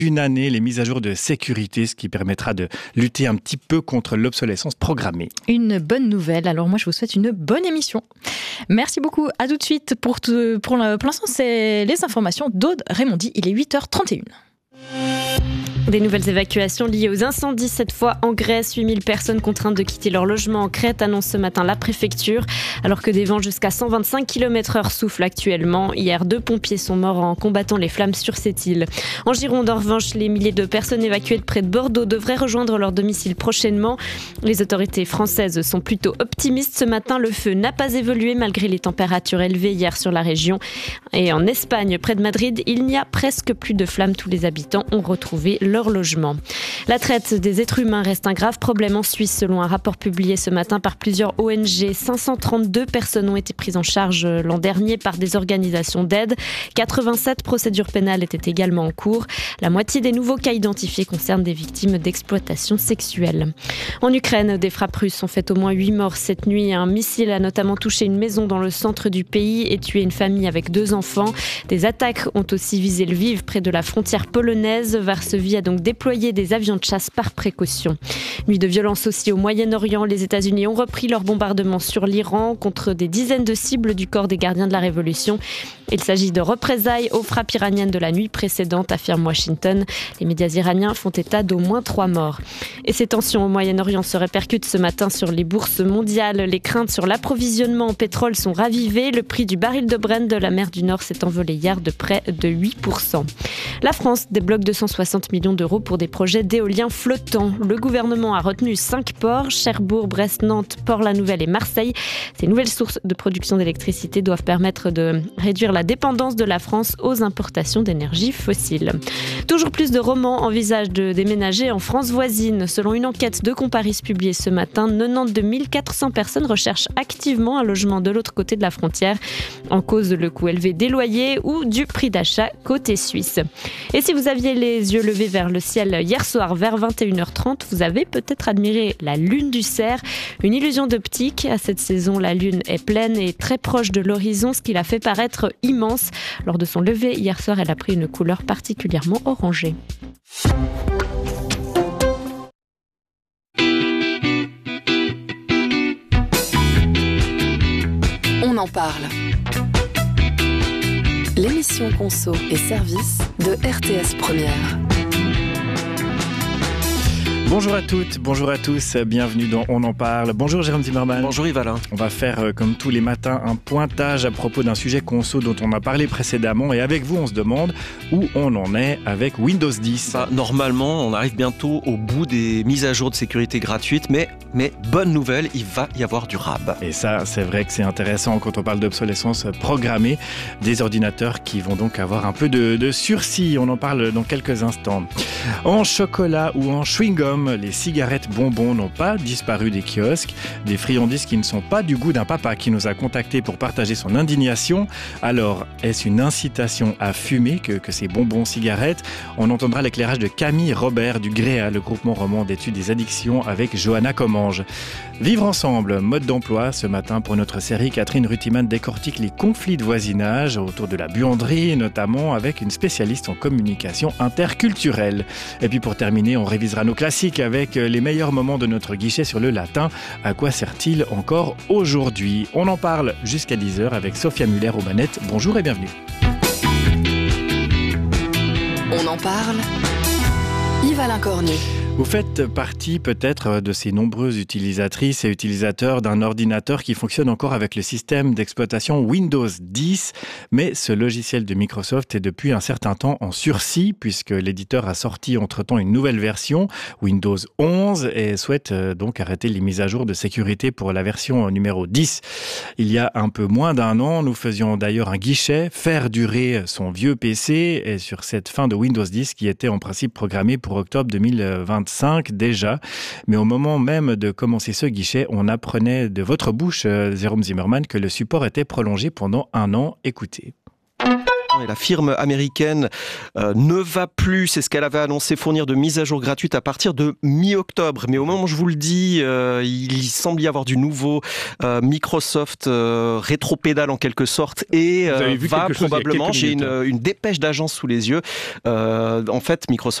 une année les mises à jour de sécurité, ce qui permettra de lutter un petit peu contre l'obsolescence programmée. Une bonne nouvelle, alors moi je vous souhaite une bonne émission. Merci beaucoup, à tout de suite. Pour l'instant, c'est les informations d'Aude Raymondi, il est 8h31. Des nouvelles évacuations liées aux incendies, cette fois en Grèce. 8000 personnes contraintes de quitter leur logement en Crète, annonce ce matin la préfecture. Alors que des vents jusqu'à 125 km/h soufflent actuellement. Hier, 2 pompiers sont morts en combattant les flammes sur cette île. En Gironde, en revanche, les milliers de personnes évacuées de près de Bordeaux devraient rejoindre leur domicile prochainement. Les autorités françaises sont plutôt optimistes. Ce matin, le feu n'a pas évolué malgré les températures élevées hier sur la région. Et en Espagne, près de Madrid, il n'y a presque plus de flammes. Tous les habitants ont retrouvé leur logement. La traite des êtres humains reste un grave problème en Suisse, selon un rapport publié ce matin par plusieurs ONG. 532 personnes ont été prises en charge l'an dernier par des organisations d'aide. 87 procédures pénales étaient également en cours. La moitié des nouveaux cas identifiés concernent des victimes d'exploitation sexuelle. En Ukraine, des frappes russes ont fait au moins 8 morts cette nuit. Un missile a notamment touché une maison dans le centre du pays et tué une famille avec 2 enfants. Des attaques ont aussi visé Lviv, près de la frontière polonaise. Varsovie a donc déployé des avions de chasse par précaution. Nuit de violence aussi au Moyen-Orient. Les États-Unis ont repris leur bombardement sur l'Iran contre des dizaines de cibles du corps des gardiens de la Révolution. Il s'agit de représailles aux frappes iraniennes de la nuit précédente, affirme Washington. Les médias iraniens font état d'au moins 3 morts. Et ces tensions au Moyen-Orient se répercutent ce matin sur les bourses mondiales. Les craintes sur l'approvisionnement en pétrole sont ravivées. Le prix du baril de Brent de la mer du Nord s'est envolé hier de près de 8%. La France débloque 260 millions d'euros pour des projets d'éolien flottants. Le gouvernement a retenu 5 ports, Cherbourg, Brest, Nantes, Port-la-Nouvelle et Marseille. Ces nouvelles sources de production d'électricité doivent permettre de réduire la dépendance de la France aux importations d'énergie fossile. Toujours plus de romans envisagent de déménager en France voisine. Selon une enquête de Comparis publiée ce matin, 92 400 personnes recherchent activement un logement de l'autre côté de la frontière. En cause le coût élevé des loyers ou du prix d'achat côté suisse. Et si vous aviez les yeux levés vers le ciel hier soir vers 21h30, vous avez peut-être admiré la lune du cerf. Une illusion d'optique. À cette saison, la lune est pleine et très proche de l'horizon, ce qui la fait paraître immense. Lors de son lever hier soir, elle a pris une couleur particulièrement orangée. On en parle. L'émission Conso et Service de RTS Première. Bonjour à toutes, bonjour à tous, bienvenue dans On en parle. Bonjour Jérôme Zimmermann. Bonjour Yvalin. On va faire comme tous les matins un pointage à propos d'un sujet conso dont on a parlé précédemment et avec vous on se demande où on en est avec Windows 10. Normalement on arrive bientôt au bout des mises à jour de sécurité gratuites mais bonne nouvelle, il va y avoir du RAB. Et ça c'est vrai que c'est intéressant quand on parle d'obsolescence programmée des ordinateurs qui vont donc avoir un peu de sursis. On en parle dans quelques instants. En chocolat ou en chewing-gum, les cigarettes bonbons n'ont pas disparu des kiosques. Des friandises qui ne sont pas du goût d'un papa qui nous a contactés pour partager son indignation. Alors, est-ce une incitation à fumer que ces bonbons cigarettes ? On entendra l'éclairage de Camille Robert du GREA, le groupement roman d'études des addictions, avec Johanna Commange. Vivre ensemble, mode d'emploi. Ce matin, pour notre série, Catherine Rutiman décortique les conflits de voisinage autour de la buanderie, notamment avec une spécialiste en communication interculturelle. Et puis pour terminer, on révisera nos classiques avec les meilleurs moments de notre guichet sur le latin. À quoi sert-il encore aujourd'hui ? On en parle jusqu'à 10h avec Sophia Muller aux manettes. Bonjour et bienvenue. On en parle. Yvalin Cornu. Vous faites partie peut-être de ces nombreuses utilisatrices et utilisateurs d'un ordinateur qui fonctionne encore avec le système d'exploitation Windows 10, mais ce logiciel de Microsoft est depuis un certain temps en sursis puisque l'éditeur a sorti entre-temps une nouvelle version, Windows 11, et souhaite donc arrêter les mises à jour de sécurité pour la version numéro 10. Il y a un peu moins d'un an, nous faisions d'ailleurs un guichet, faire durer son vieux PC, et sur cette fin de Windows 10 qui était en principe programmée pour octobre 2025 déjà. Mais au moment même de commencer ce guichet, on apprenait de votre bouche, Jérôme Zimmermann, que le support était prolongé pendant 1 an. Écoutez. Et la firme américaine ne va plus, c'est ce qu'elle avait annoncé, fournir de mises à jour gratuites à partir de mi-octobre. Mais au moment où je vous le dis, il semble y avoir du nouveau. Microsoft rétropédale en quelque sorte et va probablement, j'ai une dépêche d'agence sous les yeux. En fait, Microsoft